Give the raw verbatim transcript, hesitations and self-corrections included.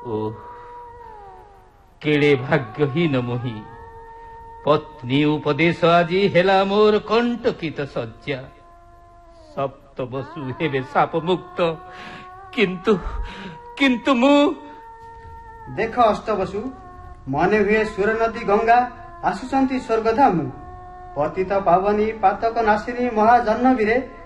ओ केड़े भाग्यहीन मुही पत्नी उपदेश आज हेला मोर कंटकित सज्जा सप्त बसु हेबे साप मुक्त किंतु किंतु मु देख अष्टवसु मने हुए सुर नदी गंगा आसुचंती स्वर्गधाम पतित पावनी पातक नासिनी महाजन्नवीरे